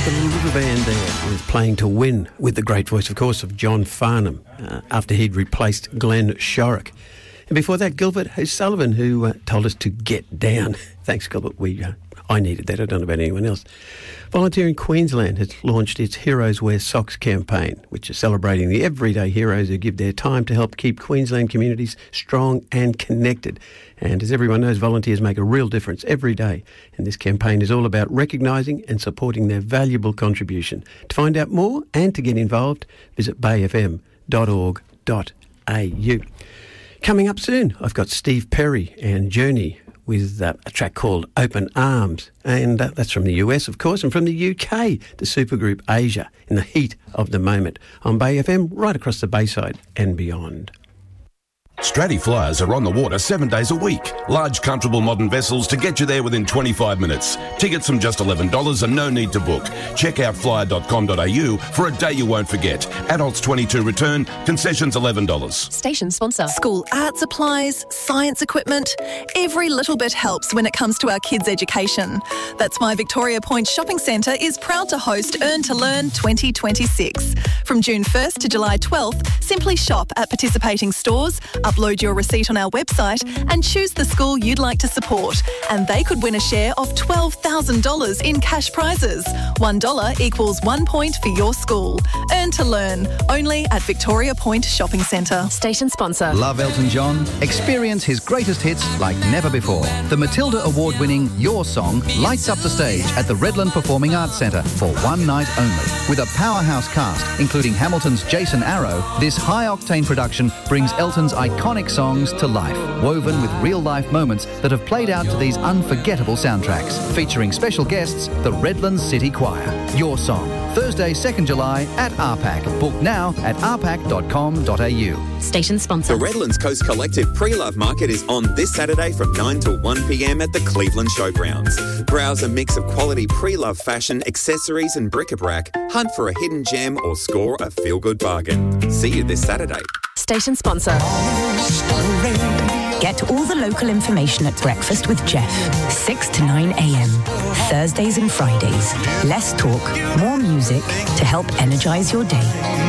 Band there with Playing to Win, with the great voice, of course, of John Farnham, after he'd replaced Glenn Shorrock. And before that, Gilbert O'Sullivan, who told us to get down. Thanks, Gilbert. I needed that. I don't know about anyone else. Volunteering Queensland has launched its Heroes Wear Socks campaign, which is celebrating the everyday heroes who give their time to help keep Queensland communities strong and connected. And as everyone knows, volunteers make a real difference every day. And this campaign is all about recognising and supporting their valuable contribution. To find out more and to get involved, visit bayfm.org.au. Coming up soon, I've got Steve Perry and Journey with a track called Open Arms. And that's from the US, of course, and from the UK, the supergroup Asia, in the heat of the moment, on Bay FM, right across the Bayside and beyond. Stratty Flyers are on the water 7 days a week. Large, comfortable modern vessels to get you there within 25 minutes. Tickets from just $11 and no need to book. Check out flyer.com.au for a day you won't forget. Adults 22 return, concessions $11. Station sponsor. School art supplies, science equipment. Every little bit helps when it comes to our kids' education. That's why Victoria Point Shopping Centre is proud to host Earn to Learn 2026. From June 1st to July 12th, simply shop at participating stores, upload your receipt on our website and choose the school you'd like to support. And they could win a share of $12,000 in cash prizes. $1 equals 1 point for your school. Earn to Learn, only at Victoria Point Shopping Centre. Station sponsor. Love Elton John? Experience his greatest hits like never before. The Matilda Award-winning Your Song lights up the stage at the Redland Performing Arts Centre for one night only. With a powerhouse cast, including Hamilton's Jason Arrow, this high-octane production brings Elton's iconic songs to life, woven with real-life moments that have played out to these unforgettable soundtracks. Featuring special guests, the Redlands City Choir. Your Song, Thursday, 2nd July at RPAC. Book now at rpac.com.au. Station sponsor. The Redlands Coast Collective Pre-Love Market is on this Saturday from 9 till 1 p.m. at the Cleveland Showgrounds. Browse a mix of quality pre-love fashion, accessories and bric-a-brac, hunt for a hidden gem or score a feel-good bargain. See you this Saturday. Station sponsor. Get all the local information at Breakfast with Jeff, 6 to 9 a.m. Thursdays and Fridays. Less talk, more music to help energise your day.